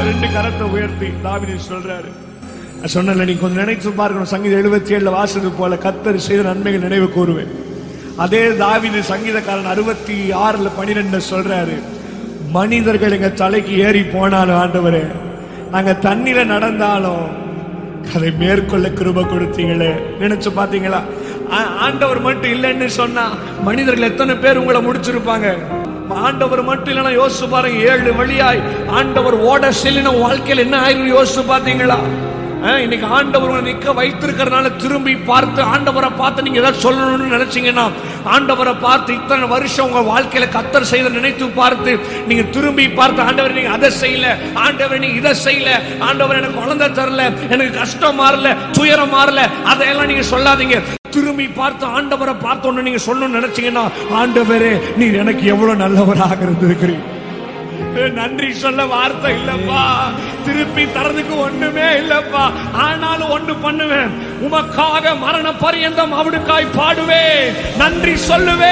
2 கரத்தை உயர்த்தி தாவீது சொல்றாரு. சொன்னல நீ கொஞ்சம் நினைச்சு பார்க்கணும். சங்கீதம் 77 வாசது போல கர்த்தர் செய்த நன்மைகள் நினைவு கூறுவேன். அதே தாவீது சங்கீதக்காரன் 66:12 சொல்றாரு, மனிதர்கள் எங்க தலைக்கு ஏறி போனாலும் ஆண்டவரே, நாங்க தண்ணீர நடந்தாலும் அதை மேற்கொள்ள கிருபை கொடுத்தீங்களே. நினைச்சு பாத்தீங்களா? ஆண்டவர் மட்டும் இல்லைன்னு சொன்னா மனிதர்கள் எத்தனை பேர் உங்களை முடிச்சிருப்பாங்க. ஆண்டவர் மட்டும் இல்லைன்னா யோசிச்சு பாருங்க, 7 வழியாய் ஆண்டவர் ஓட செல்லின வாழ்க்கையில் என்ன ஆயிரும் யோசிச்சு பாத்தீங்களா? இன்னைக்கு ஆண்டவர் நிக்க வைத்திருக்கிறதுனால திரும்பி பார்த்து ஆண்டவரை பார்த்து நீங்க ஏதாவது சொல்லணும்னு நினைச்சீங்கன்னா, ஆண்டவரை பார்த்து இத்தனை வருஷம் உங்க வாழ்க்கையில கர்த்தர் செய்த நினைத்து பார்த்து நீங்க திரும்பி பார்த்து, ஆண்டவர் நீங்க அதை செய்யல, ஆண்டவர் நீங்க இதை செய்யல, ஆண்டவர் எனக்கு குழந்தை தரல, எனக்கு கஷ்டம் மாறல, துயரம் மாறல, அதையெல்லாம் நீங்க சொல்லாதீங்க. திரும்பி பார்த்து ஆண்டவரை பார்த்தோன்னு நீங்க சொல்லணும்னு நினைச்சீங்கன்னா, ஆண்டவரே நீர் எனக்கு எவ்வளவு நல்லவராக இருந்திருக்கிறீங்க. நன்றி சொல்ல வார்த்தை இல்லப்பா, திருப்பி தரதுக்கு ஒண்ணுமே இல்லப்பா. ஆனாலும் ஒண்ணு பண்ணுவேன், உமக்காக மரண பரியந்தம் அவனுக்காய் பாடுவேன், நன்றி சொல்லுவேன்.